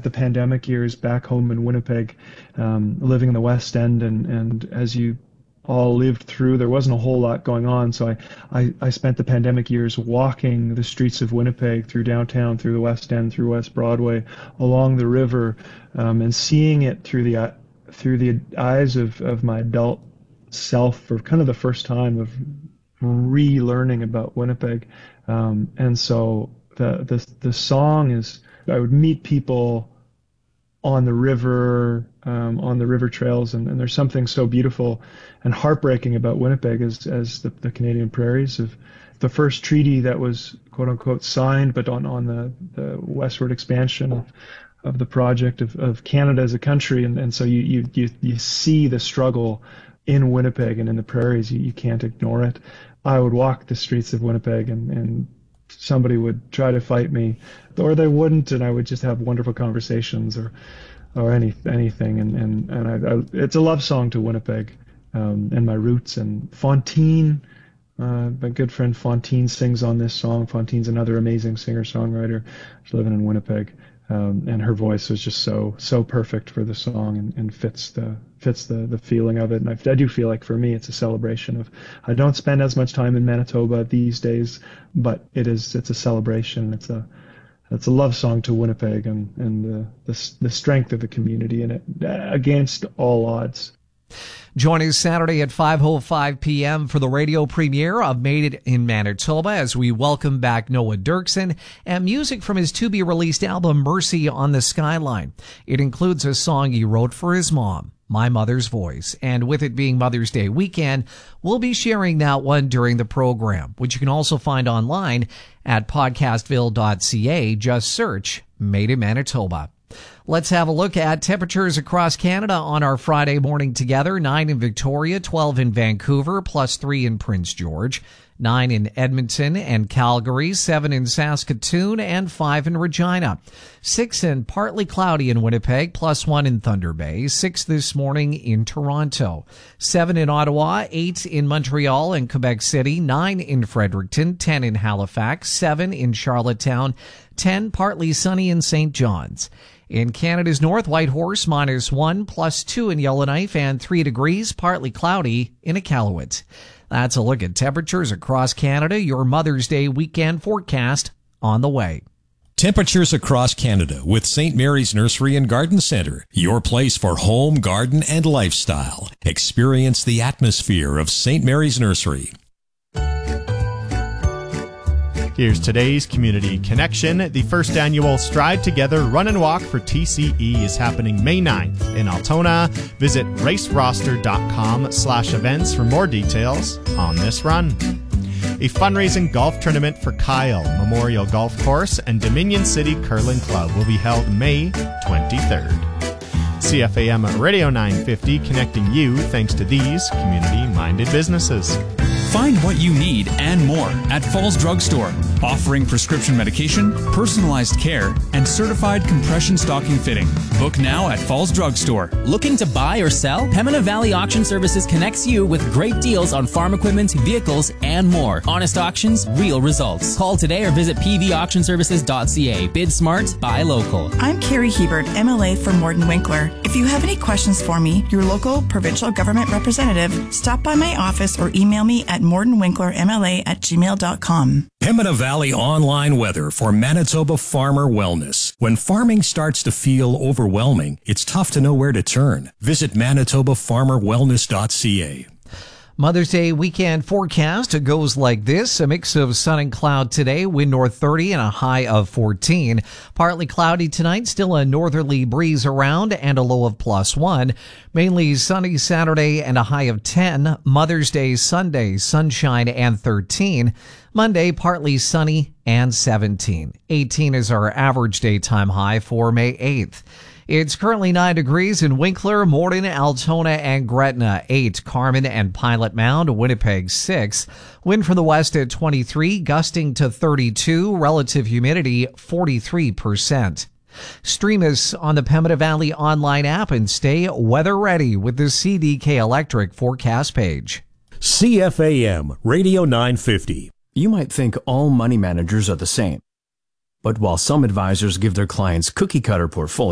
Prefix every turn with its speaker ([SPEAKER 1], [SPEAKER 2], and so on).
[SPEAKER 1] spent the pandemic years back home in Winnipeg, living in the West End, and as you all lived through, there wasn't a whole lot going on. So I spent the pandemic years walking the streets of Winnipeg, through downtown, through the West End, through West Broadway, along the river, and seeing it through the eyes of my adult self for kind of the first time of relearning about Winnipeg. And so the song is, I would meet people on the river trails, and there's something so beautiful and heartbreaking about Winnipeg as the Canadian prairies of the first treaty that was quote unquote signed, but on the westward expansion of the project of Canada as a country, and so you see the struggle in Winnipeg and in the prairies. You can't ignore it. I would walk the streets of Winnipeg, and somebody would try to fight me, or they wouldn't, and I would just have wonderful conversations or anything. And it's a love song to Winnipeg and my roots. And Fontaine, my good friend Fontaine, sings on this song. Fontaine's another amazing singer-songwriter. She's living in Winnipeg, and her voice was just so perfect for the song, and fits the feeling of it. And I do feel like for me it's a celebration of, I don't spend as much time in Manitoba these days, but it's a celebration. It's a love song to Winnipeg and the strength of the community in it against all odds.
[SPEAKER 2] Join us Saturday at 5:05 p.m. for the radio premiere of Made It in Manitoba as we welcome back Noah Derksen and music from his to-be-released album Mercy on the Skyline. It includes a song he wrote for his mom, My Mother's Voice. And with it being Mother's Day weekend, we'll be sharing that one during the program, which you can also find online at podcastville.ca. Just search Made in Manitoba. Let's have a look at temperatures across Canada on our Friday morning together. 9 in Victoria, 12 in Vancouver, +3 in Prince George, 9 in Edmonton and Calgary, 7 in Saskatoon, and 5 in Regina. 6 and partly cloudy in Winnipeg, +1 in Thunder Bay, 6 this morning in Toronto, 7 in Ottawa, 8 in Montreal and Quebec City, 9 in Fredericton, 10 in Halifax, 7 in Charlottetown, 10 partly sunny in St. John's. In Canada's north, Whitehorse, -1, +2 in Yellowknife, and 3 degrees, partly cloudy in Iqaluit. That's a look at temperatures across Canada. Your Mother's Day weekend forecast on the way.
[SPEAKER 3] Temperatures across Canada with St. Mary's Nursery and Garden Centre, your place for home, garden, and lifestyle. Experience the atmosphere of St. Mary's Nursery.
[SPEAKER 4] Here's today's Community Connection. The first annual Stride Together Run and Walk for TCE is happening May 9th in Altona. Visit raceroster.com/events for more details on this run. A fundraising golf tournament for Kyle Memorial Golf Course and Dominion City Curling Club will be held May 23rd. CFAM Radio 950 connecting you thanks to these community-minded businesses.
[SPEAKER 5] Find what you need and more at Falls Drug Store, offering prescription medication, personalized care, and certified compression stocking fitting. Book now at Falls Drug Store.
[SPEAKER 6] Looking to buy or sell? Pembina Valley Auction Services connects you with great deals on farm equipment, vehicles, and more. Honest auctions, real results. Call today or visit pvauctionservices.ca. Bid smart, buy local.
[SPEAKER 7] I'm Carrie Hebert, MLA for Morden Winkler. If you have any questions for me, your local provincial government representative, stop by my office or email me at mordenwinklermla@gmail.com.
[SPEAKER 3] Pembina Valley online weather for Manitoba farmer wellness. When farming starts to feel overwhelming, it's tough to know where to turn. Visit manitobafarmerwellness.ca.
[SPEAKER 2] Mother's Day weekend forecast goes like this. A mix of sun and cloud today, wind north 30 and a high of 14. Partly cloudy tonight, still a northerly breeze around and a low of +1. Mainly sunny Saturday and a high of 10. Mother's Day Sunday, sunshine and 13. Monday, partly sunny and 17. 18 is our average daytime high for May 8th. It's currently 9 degrees in Winkler, Morden, Altona, and Gretna. 8, Carman and Pilot Mound, Winnipeg 6. Wind from the west at 23, gusting to 32, relative humidity 43%. Stream us on the Pembina Valley online app and stay weather ready with the CDK Electric forecast page.
[SPEAKER 3] CFAM Radio 950.
[SPEAKER 8] You might think all money managers are the same. But while some advisors give their clients cookie-cutter portfolios,